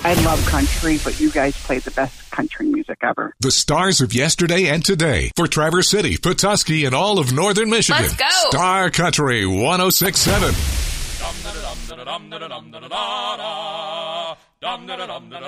I love country, but you guys play the best country music ever. The stars of yesterday and today for Traverse City, Petoskey, and all of northern Michigan. Let's go. Star Country 106.7.